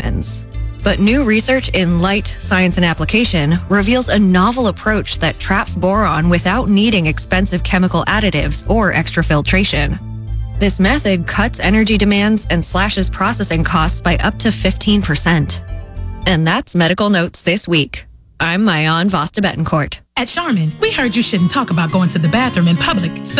vitamins. But new research in Light, Science and Application reveals a novel approach that traps boron without needing expensive chemical additives or extra filtration. This method cuts energy demands and slashes processing costs by up to 15%. And that's Medical Notes this week. I'm Mayan Vosta Betancourt. At Charmin, we heard you shouldn't talk about going to the bathroom in public, so